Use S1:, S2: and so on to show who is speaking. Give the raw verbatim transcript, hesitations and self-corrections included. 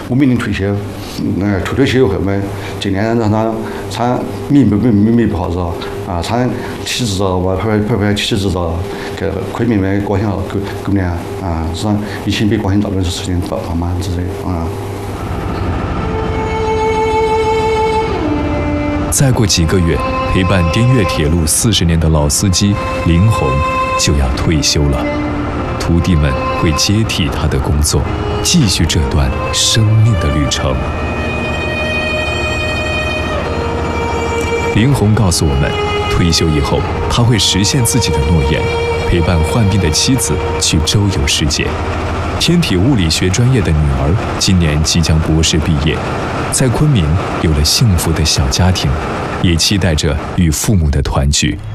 S1: 我明年退休，那退退休以后嘛，尽量让他他明白明明白不好子啊，他体制着我拍拍拍体制着，给昆明嘛高兴了够够呢啊，是以前别高兴到那事情到好嘛之类啊。
S2: 再过几个月，陪伴滇越铁路四十年的老司机林红就要退休了，徒弟们会接替他的工作，继续这段生命的旅程。林红告诉我们，退休以后他会实现自己的诺言，陪伴患病的妻子去周游世界。天体物理学专业的女儿今年即将博士毕业，在昆明有了幸福的小家庭，也期待着与父母的团聚。